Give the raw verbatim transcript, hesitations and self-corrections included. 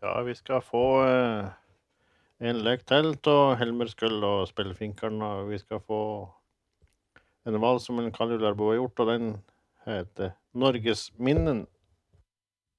Ja, vi skal få eh, en lek til til Helmer Skull og Spillefinkeren, og vi skal få en vals som en Kalle Larbo har gjort, og den heter Norges minnen.